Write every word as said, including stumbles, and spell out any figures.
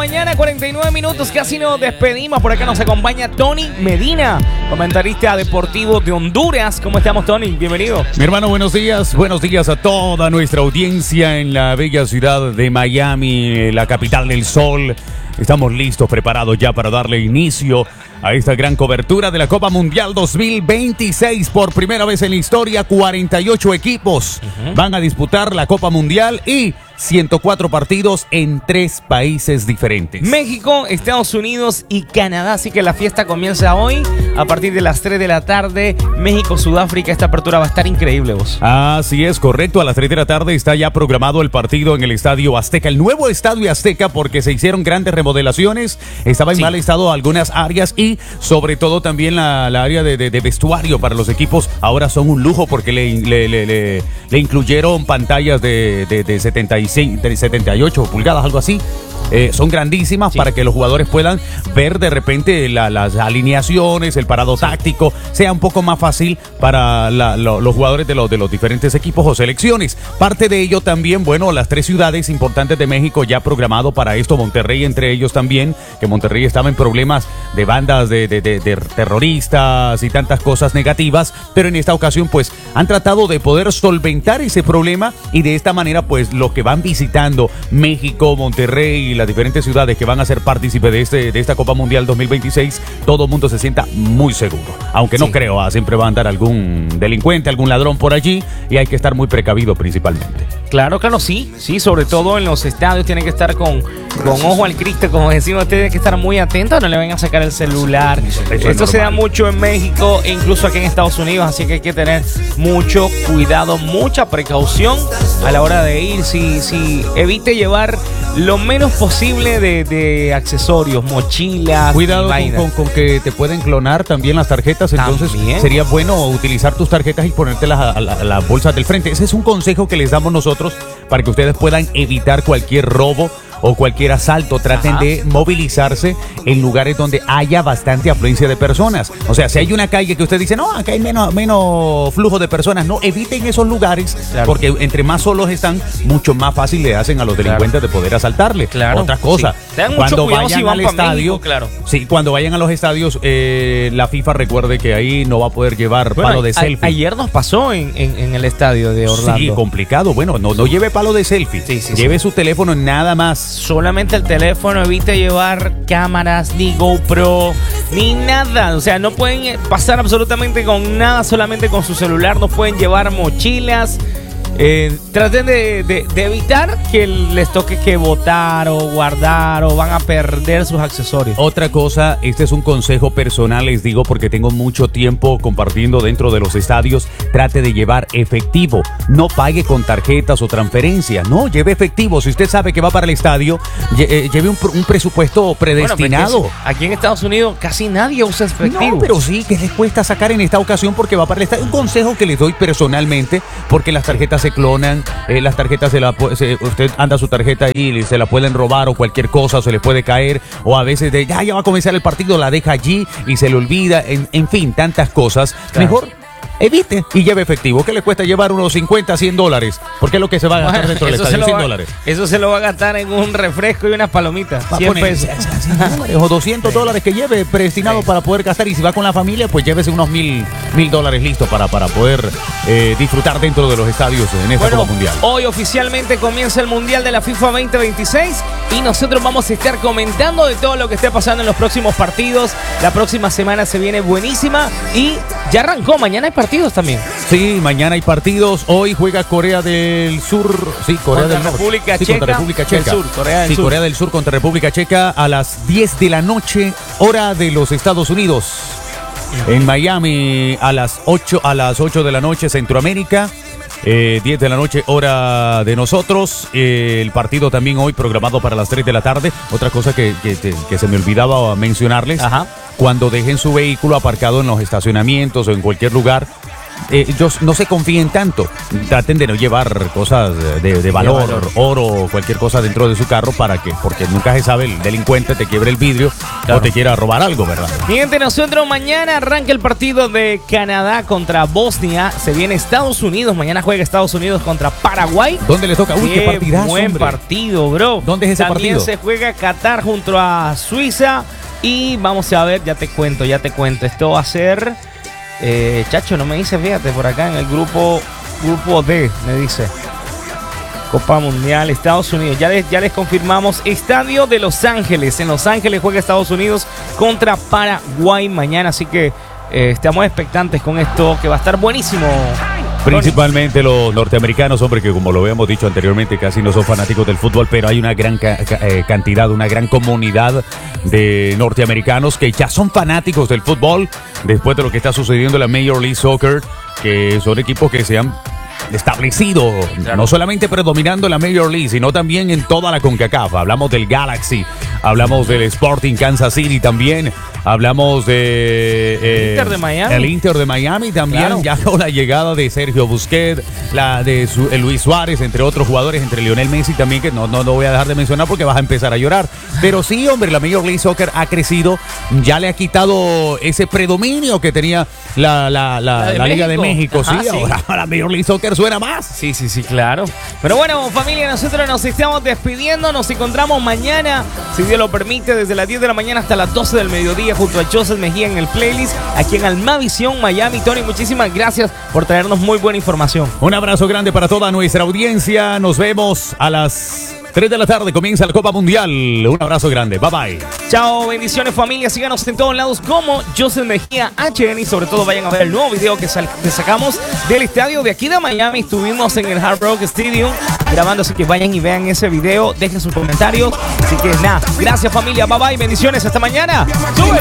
mañana, cuarenta y nueve minutos, casi nos despedimos. Por acá nos acompaña Tony Medina, comentarista deportivo de Honduras. ¿Cómo estamos, Tony? Bienvenido. Mi hermano, buenos días. Buenos días a toda nuestra audiencia en la bella ciudad de Miami, la capital del sol. Estamos listos, preparados ya para darle inicio a esta gran cobertura de la Copa Mundial dos mil veintiséis. Por primera vez en la historia, cuarenta y ocho equipos uh-huh. van a disputar la Copa Mundial y ciento cuatro partidos en tres países diferentes. México, Estados Unidos y Canadá. Así que la fiesta comienza hoy a partir de las tres de la tarde. México, Sudáfrica. Esta apertura va a estar increíble, vos. Así es, correcto. A las tres de la tarde está ya programado el partido en el Estadio Azteca. El nuevo Estadio Azteca, porque se hicieron grandes remodelaciones. Estaba en sí. mal estado algunas áreas y sobre todo también la, la área de, de, de vestuario para los equipos. Ahora son un lujo porque le, le, le, le, le incluyeron pantallas de, de, de setenta y setenta y ocho pulgadas, algo así. Eh, son grandísimas sí. para que los jugadores puedan ver de repente la, las alineaciones, el parado sí. táctico, sea un poco más fácil para la, lo, los jugadores de los, de los diferentes equipos o selecciones. Parte de ello también, bueno, las tres ciudades importantes de México ya programado para esto, Monterrey entre ellos también, que Monterrey estaba en problemas de bandas de, de, de, de terroristas y tantas cosas negativas, pero en esta ocasión pues han tratado de poder solventar ese problema y de esta manera pues los que van visitando México, Monterrey y las diferentes ciudades que van a ser partícipes de, este, de esta Copa Mundial dos mil veintiséis, todo el mundo se sienta muy seguro. Aunque no sí. creo, ah, siempre va a andar algún delincuente, algún ladrón por allí y hay que estar muy precavido principalmente. Claro, claro, sí, sí, sobre todo en los estadios tienen que estar con, con ojo al Cristo, como decimos, tienen que estar muy atentos, no le van a sacar el celular. Eso Esto se da mucho en México e incluso aquí en Estados Unidos, así que hay que tener mucho cuidado, mucha precaución a la hora de ir. Si, si evite llevar lo menos posible de, de accesorios, mochilas. Cuidado con, con, con que te pueden clonar también las tarjetas, entonces ¿También? sería bueno utilizar tus tarjetas y ponértelas a, a, a las bolsas del frente. Ese es un consejo que les damos nosotros para que ustedes puedan evitar cualquier robo o cualquier asalto. Traten Ajá. de movilizarse en lugares donde haya bastante afluencia de personas. O sea, si hay una calle que usted dice, no, acá hay menos, menos flujo de personas, no, eviten esos lugares, claro. porque entre más solos están, mucho más fácil le hacen a los delincuentes claro. de poder asaltarle. Claro. Otra cosa, sí. cuando vayan si van al estadio, México, claro. sí, cuando vayan a los estadios, eh, la FIFA recuerde que ahí no va a poder llevar bueno, palo de a, selfie. Ayer nos pasó en, en, en el estadio de Orlando. Sí, complicado. Bueno, no, no lleve palo de selfie. Sí, sí, lleve sí. su teléfono nada más. Solamente el teléfono, evite llevar cámaras, ni GoPro, ni nada. O sea, no pueden pasar absolutamente con nada, solamente con su celular. No pueden llevar mochilas. Eh, traten de, de, de evitar que les toque que botar o guardar o van a perder sus accesorios. Otra cosa, este es un consejo personal, les digo, porque tengo mucho tiempo compartiendo dentro de los estadios. Trate de llevar efectivo, no pague con tarjetas o transferencias, no, lleve efectivo. Si usted sabe que va para el estadio, lleve un, un presupuesto predestinado. Bueno, aquí en Estados Unidos casi nadie usa efectivo. No, pero sí, que les cuesta sacar en esta ocasión porque va para el estadio. Un consejo que les doy personalmente, porque las tarjetas se clonan, eh, las tarjetas se la se, usted anda su tarjeta y se la pueden robar o cualquier cosa, o se le puede caer, o a veces de ya, ya va a comenzar el partido, la deja allí y se le olvida, en, en fin, tantas cosas. Claro. Mejor evite y lleve efectivo. ¿Qué le cuesta llevar unos cincuenta, cien dólares? Porque es lo que se va a gastar bueno, dentro del estadio, cien dólares. Eso se lo va a gastar en un refresco y unas palomitas. cien pesos. O doscientos dólares que lleve predestinado sí. para poder gastar. Y si va con la familia, pues llévese unos mil, mil dólares listos para, para poder eh, disfrutar dentro de los estadios en esta bueno, Copa Mundial. Hoy oficialmente comienza el Mundial de la FIFA veinte veintiséis y nosotros vamos a estar comentando de todo lo que esté pasando en los próximos partidos. La próxima semana se viene buenísima y ya arrancó. Mañana hay partidos también. Sí, mañana hay partidos. Hoy juega Corea del Sur. Sí, Corea contra del Norte. República sí, Checa. Contra República Checa. Del Sur, Corea del sí, Sur. Corea del Sur contra República Checa a las diez de la noche, hora de los Estados Unidos. En Miami a las ocho, a las ocho de la noche, Centroamérica. Eh, diez de la noche, hora de nosotros. Eh, el partido también hoy programado para las tres de la tarde. Otra cosa que, que, que se me olvidaba mencionarles. Ajá. Cuando dejen su vehículo aparcado en los estacionamientos o en cualquier lugar, eh, ellos no se confíen tanto. Traten de no llevar cosas de, de valor, de valor, oro o cualquier cosa dentro de su carro para que, porque nunca se sabe, el delincuente te quiebre el vidrio claro. o te quiera robar algo, ¿verdad? Gente, nosotros mañana arranca el partido de Canadá contra Bosnia. Se viene Estados Unidos. Mañana juega Estados Unidos contra Paraguay. ¿Dónde le toca? Uy, qué, qué partidazo, buen hombre. partido, bro. ¿Dónde es ese También partido? Se juega Qatar junto a Suiza. Y vamos a ver, ya te cuento, ya te cuento. Esto va a ser... Eh, chacho, no me dice, fíjate, por acá en el grupo grupo D, me dice Copa Mundial, Estados Unidos. Ya les, ya les confirmamos, Estadio de Los Ángeles. En Los Ángeles juega Estados Unidos contra Paraguay mañana. Así que eh, estamos expectantes con esto, que va a estar buenísimo. Principalmente los norteamericanos, hombre, que como lo habíamos dicho anteriormente, casi no son fanáticos del fútbol, pero hay una gran ca eh, cantidad, una gran comunidad de norteamericanos que ya son fanáticos del fútbol después de lo que está sucediendo en la Major League Soccer, que son equipos que se han establecido, claro. no solamente predominando en la Major League, sino también en toda la CONCACAF. Hablamos del Galaxy, hablamos del Sporting Kansas City también, hablamos de eh, Inter de Miami. el Inter de Miami también, claro. ya con la llegada de Sergio Busquets, la de su, eh, Luis Suárez, entre otros jugadores, entre Lionel Messi también, que no, no, no voy a dejar de mencionar porque vas a empezar a llorar. Pero sí, hombre, la Major League Soccer ha crecido, ya le ha quitado ese predominio que tenía la, la, la, la, la Liga de México. Ajá, sí, sí, ahora la Major League Soccer suena más. Sí, sí, sí, claro. Pero bueno, familia, nosotros nos estamos despidiendo. Nos encontramos mañana, si Dios lo permite, desde las diez de la mañana hasta las doce del mediodía, junto a Joseph Mejía en el playlist, aquí en Almavisión Miami. Tony, muchísimas gracias por traernos muy buena información. Un abrazo grande para toda nuestra audiencia. Nos vemos a las tres de la tarde. Comienza la Copa Mundial. Un abrazo grande. Bye bye. Chao, bendiciones, familia. Síganos en todos lados como Joseph Mejía H N. Y sobre todo vayan a ver el nuevo video que, sal que sacamos del estadio de aquí de Miami. Estuvimos en el Hard Rock Stadium grabando, así que vayan y vean ese video. Dejen sus comentarios. Así que nada, gracias, familia. Bye bye. Bendiciones. Hasta mañana. ¡Sube!